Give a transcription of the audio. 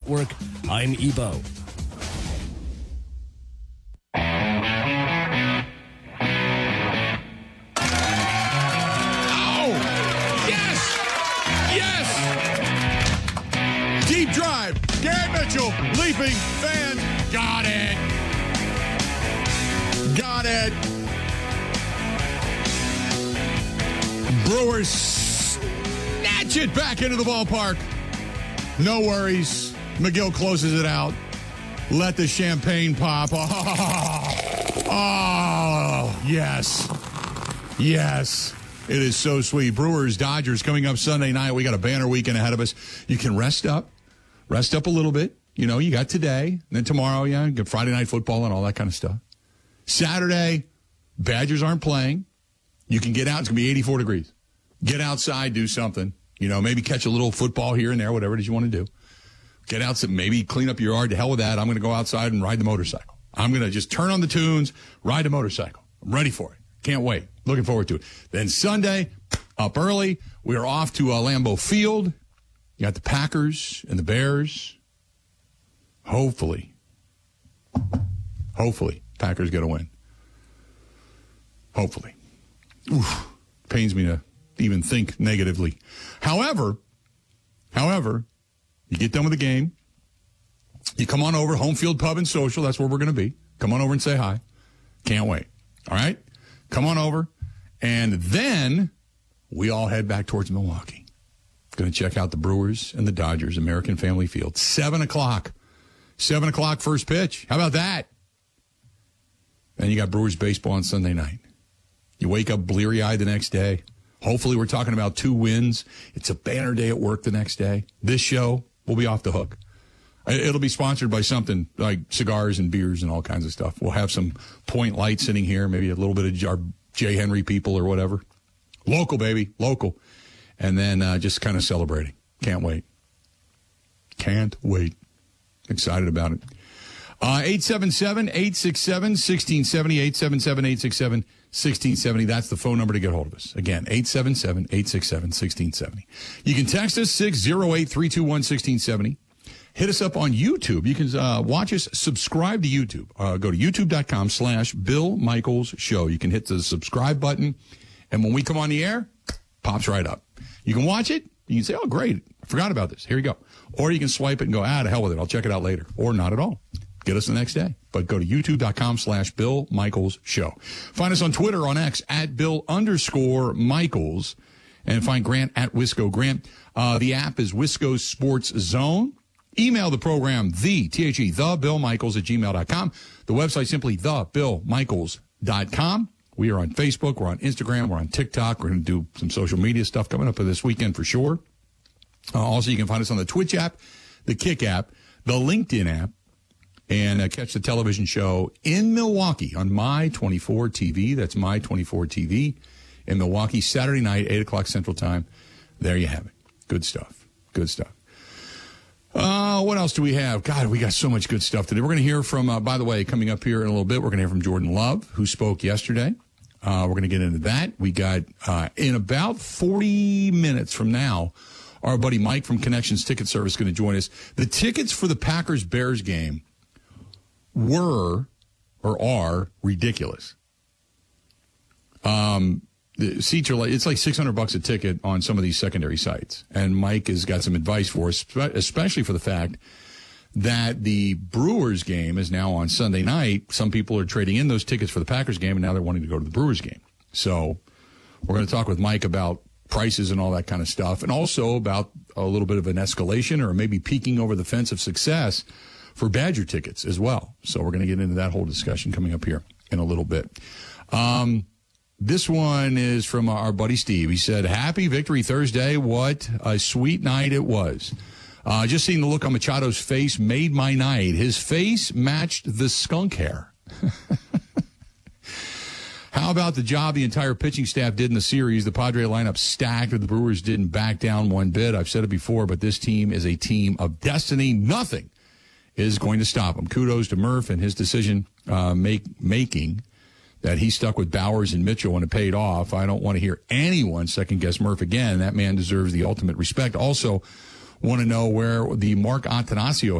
Network. I'm Ebo. Deep drive. Garrett Mitchell, leaping, fan, got it. Got it. Brewers snatch it back into the ballpark. No worries. McGill closes it out. Let the champagne pop. Oh, yes. Yes. It is so sweet. Brewers, Dodgers coming up Sunday night. We got a banner weekend ahead of us. You can rest up a little bit. You know, you got today, and then tomorrow, you got Friday night football and all that kind of stuff. Saturday, Badgers aren't playing. You can get out. It's going to be 84 degrees. Get outside, do something. You know, maybe catch a little football here and there, whatever it is you want to do. Get out, maybe clean up your yard. To hell with that. I'm going to go outside and ride the motorcycle. I'm going to just turn on the tunes, ride the motorcycle. I'm ready for it. Can't wait. Looking forward to it. Then Sunday, up early, we are off to Lambeau Field. You got the Packers and the Bears. Hopefully, Packers get a win. Hopefully. Oof, pains me to even think negatively. However, you get done with the game. You come on over, Home Field Pub and Social. That's where we're going to be. Come on over and say hi. Can't wait. All right? Come on over. And then we all head back towards Milwaukee. Going to check out the Brewers and the Dodgers, American Family Field. 7 o'clock. 7 o'clock first pitch. How about that? And you got Brewers baseball on Sunday night. You wake up bleary-eyed the next day. Hopefully we're talking about 2 wins. It's a banner day at work the next day. This show will be off the hook. It'll be sponsored by something like cigars and beers and all kinds of stuff. We'll have some Point Light sitting here, maybe a little bit of our J. Henry people or whatever. Local, baby, local. And then just kind of celebrating. Can't wait. Can't wait. Excited about it. 877-867-1670, 877-867-1670. That's the phone number to get hold of us. Again, 877-867-1670. You can text us, 608-321-1670. Hit us up on YouTube. You can watch us, subscribe to YouTube. Go to youtube.com/Bill Michaels Show. You can hit the subscribe button, and when we come on the air, pops right up. You can watch it. You can say, oh, great, I forgot about this. Here you go. Or you can swipe it and go, to hell with it. I'll check it out later. Or not at all. Get us the next day. But go to youtube.com/Bill Michaels Show. Find us on Twitter, on X, @Bill_Michaels. And find Grant at Wisco Grant. The app is Wisco Sports Zone. Email the program, thebillmichaels@gmail.com. The website simply thebillmichaels.com. We are on Facebook. We're on Instagram. We're on TikTok. We're going to do some social media stuff coming up this weekend for sure. Also, you can find us on the Twitch app, the Kick app, the LinkedIn app, and catch the television show in Milwaukee on My24 TV. That's My24 TV in Milwaukee, Saturday night, 8 o'clock Central Time. There you have it. Good stuff. Good stuff. What else do we have? God, we got so much good stuff today. We're going to hear from, by the way, coming up here in a little bit, we're going to hear from Jordan Love, who spoke yesterday. We're going to get into that. We got, in about 40 minutes from now, our buddy Mike from Connections Ticket Service is going to join us. The tickets for the Packers-Bears game were or are ridiculous. The seats are it's like $600 a ticket on some of these secondary sites. And Mike has got some advice for us, especially for the fact that the Brewers game is now on Sunday night. Some people are trading in those tickets for the Packers game, and now they're wanting to go to the Brewers game. So we're going to talk with Mike about prices and all that kind of stuff, and also about a little bit of an escalation or maybe peeking over the fence of success for Badger tickets as well. So we're going to get into that whole discussion coming up here in a little bit. This one is from our buddy Steve. He said, happy Victory Thursday. What a sweet night it was. Just seeing the look on Machado's face made my night. His face matched the skunk hair. How about the job the entire pitching staff did in the series? The Padre lineup stacked, but the Brewers didn't back down one bit. I've said it before, but this team is a team of destiny. Nothing is going to stop them. Kudos to Murph and his decision making that he stuck with Bowers and Mitchell and it paid off. I don't want to hear anyone second-guess Murph again. That man deserves the ultimate respect. Also, want to know where the Mark Attanasio